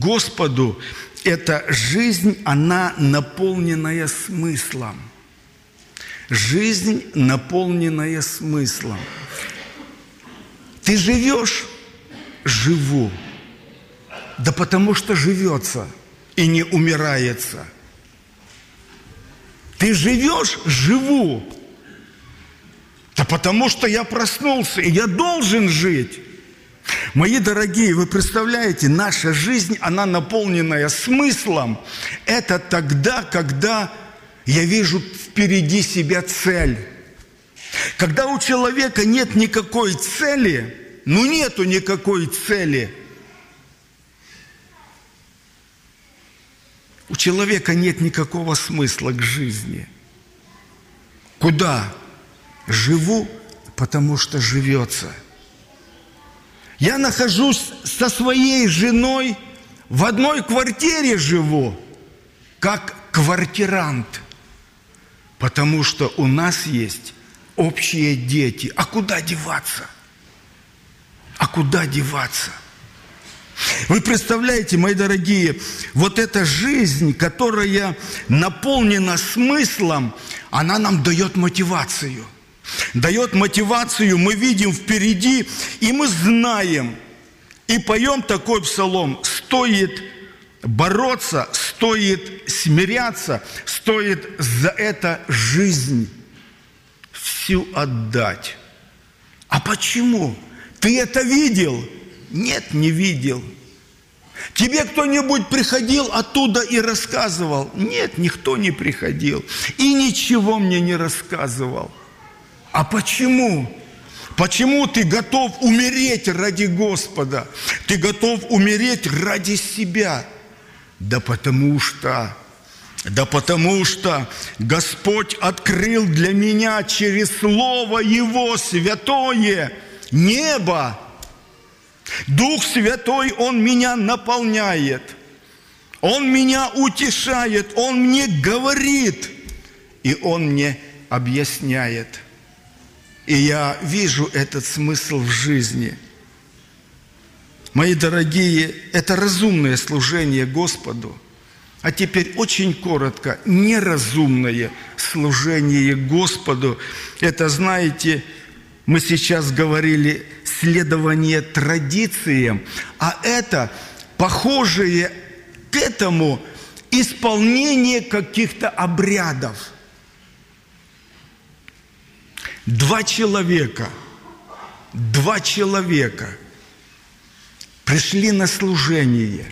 Господу эта жизнь, она наполненная смыслом. Жизнь, наполненная смыслом. Ты живешь? Живу. Да потому что живется и не умирается. Ты живешь? Живу. Да потому что я проснулся, и я должен жить. Мои дорогие, вы представляете, наша жизнь, она наполненная смыслом. Это тогда, когда я вижу впереди себя цель. Когда у человека нет никакой цели, нету никакой цели. У человека нет никакого смысла к жизни. Куда? Живу, потому что живется. Я нахожусь со своей женой, в одной квартире живу, как квартирант, потому что у нас есть общие дети. А куда деваться? А куда деваться? Вы представляете, мои дорогие, вот эта жизнь, которая наполнена смыслом, она нам дает мотивацию. Дает мотивацию, мы видим впереди, и мы знаем, и поем такой псалом: стоит бороться, стоит смиряться, стоит за это жизнь всю отдать. А почему? Ты это видел? Нет, не видел. Тебе кто-нибудь приходил оттуда и рассказывал? Нет, никто не приходил и ничего мне не рассказывал. А почему? Почему ты готов умереть ради Господа? Ты готов умереть ради себя? Да потому что Господь открыл для меня через Слово Его святое небо. Дух Святой, Он меня наполняет, Он меня утешает, Он мне говорит, и Он мне объясняет. И я вижу этот смысл в жизни. Мои дорогие, это разумное служение Господу. А теперь очень коротко, неразумное служение Господу. Это, знаете, мы сейчас говорили следование традициям, а это похожее к этому исполнение каких-то обрядов. Два человека пришли на служение.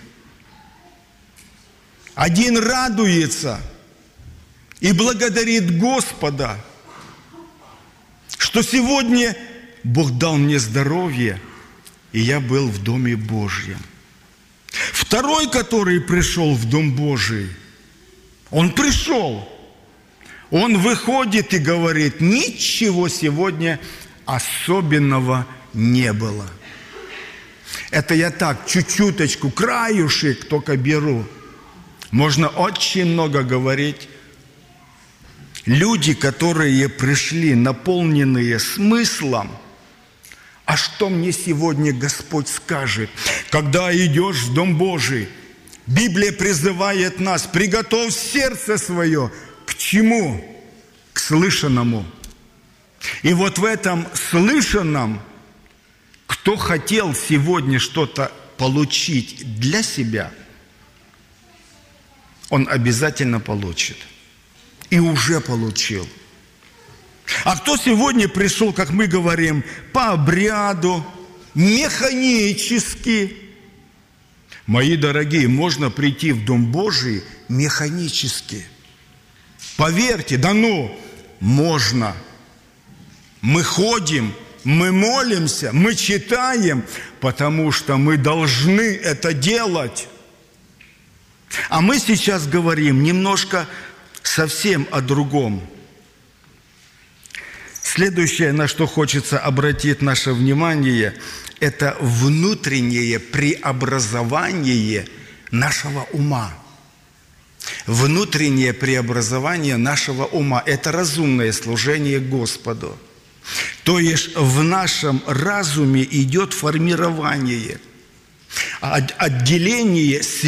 Один радуется и благодарит Господа, что сегодня Бог дал мне здоровье, и я был в Доме Божьем. Второй, который пришел в Дом Божий, он пришел. Он выходит и говорит: ничего сегодня особенного не было. Это я так, чуть-чуточку, краюшек только беру. Можно очень много говорить. Люди, которые пришли, наполненные смыслом, а что мне сегодня Господь скажет? Когда идешь в Дом Божий, Библия призывает нас: приготовь сердце свое. К чему? К слышанному. И вот в этом слышанном, кто хотел сегодня что-то получить для себя, он обязательно получит. И уже получил. А кто сегодня пришел, как мы говорим, по обряду, механически? Мои дорогие, можно прийти в Дом Божий механически. Поверьте, можно. Мы ходим, мы молимся, мы читаем, потому что мы должны это делать. А мы сейчас говорим немножко совсем о другом. Следующее, на что хочется обратить наше внимание, это внутреннее преобразование нашего ума. Внутреннее преобразование нашего ума – это разумное служение Господу. То есть в нашем разуме идет формирование. отделение